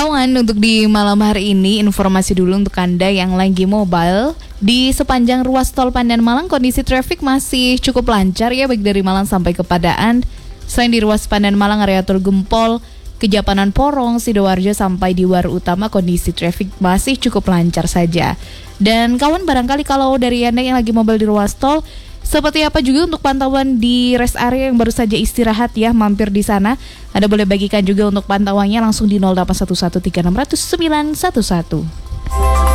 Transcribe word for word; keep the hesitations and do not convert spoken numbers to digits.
Kawan, untuk di malam hari ini informasi dulu untuk Anda yang lagi mobile. Di sepanjang ruas tol Pandan Malang kondisi traffic masih cukup lancar ya, baik dari Malang sampai ke Padaan. Selain di ruas Pandan Malang area Tol Gempol, Kejapanan Porong, Sidoarjo sampai di Waru Utama kondisi traffic masih cukup lancar saja. Dan kawan, barangkali kalau dari Anda yang lagi mobile di ruas tol, seperti apa juga untuk pantauan di rest area yang baru saja istirahat ya, mampir di sana. Anda boleh bagikan juga untuk pantauannya langsung di nol delapan satu satu tiga enam nol nol sembilan satu satu.